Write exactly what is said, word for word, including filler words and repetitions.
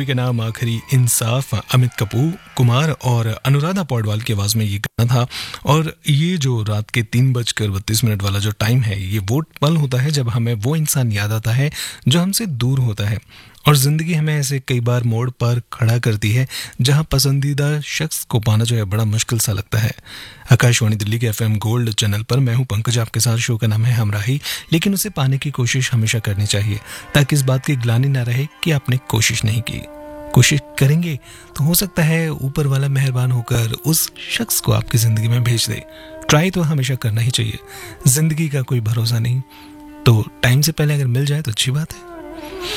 Movie का नाम आखिरी इंसाफ, अमित कपूर कुमार और अनुराधा पौडवाल की आवाज़ में ये गाना था। और ये जो रात के तीन बजकर बत्तीस मिनट वाला जो टाइम है, ये वो पल होता है जब हमें वो इंसान याद आता है जो हमसे दूर होता है। और ज़िंदगी हमें ऐसे कई बार मोड़ पर खड़ा करती है जहां पसंदीदा शख्स को पाना जो है बड़ा मुश्किल सा लगता है। आकाशवाणी दिल्ली के एफएम गोल्ड चैनल पर मैं हूं पंकज, आपके साथ। शो का नाम है हमराही। लेकिन उसे पाने की कोशिश हमेशा करनी चाहिए ताकि इस बात की ग्लानि ना रहे कि आपने कोशिश नहीं की। कोशिश करेंगे तो हो सकता है ऊपर वाला मेहरबान होकर उस शख्स को आपकी ज़िंदगी में भेज दे। ट्राई तो हमेशा करना ही चाहिए, ज़िंदगी का कोई भरोसा नहीं। तो टाइम से पहले अगर मिल जाए तो अच्छी बात है।